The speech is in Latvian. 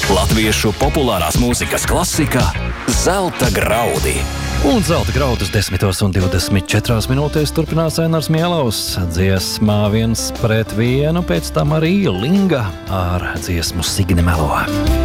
Latviešu populārās mūzikas klasika Zelta graudi. Un zelta graudus 10:24 minūtēs turpinās Ainars Mielaus. Dziesmā 1-1, pēc tam arī Linga ar dziesmu Signe melo.